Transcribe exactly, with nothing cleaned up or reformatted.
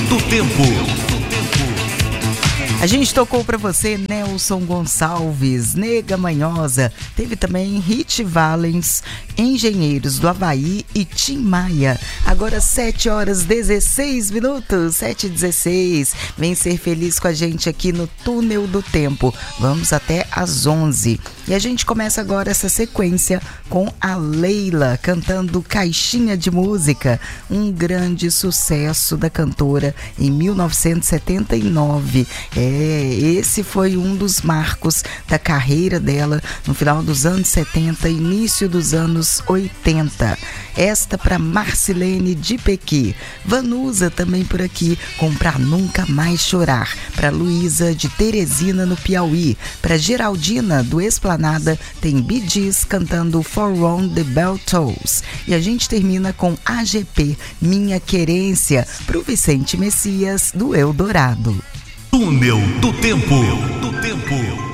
do Tempo. A gente tocou pra você Nelson Gonçalves, Nega Manhosa. Teve também Rit Valens, Engenheiros do Havaí e Tim Maia. Agora sete horas dezesseis minutos, sete e dezesseis. Vem ser feliz com a gente aqui no Túnel do Tempo. Vamos até às onze. E a gente começa agora essa sequência com a Leila cantando Caixinha de Música, um grande sucesso da cantora em mil novecentos e setenta e nove. É, esse foi um dos marcos da carreira dela no final dos anos setenta, início dos anos oitenta. Esta para Marcilene de Pequi. Vanusa também por aqui com Pra Nunca Mais Chorar. Para Luísa de Teresina no Piauí. Para Geraldina do Esplanada tem Bee Gees cantando For On The Bell Tolls. E a gente termina com A G P, Minha Querência, pro Vicente Messias do Eldorado. Túnel do Tempo. Do Tempo.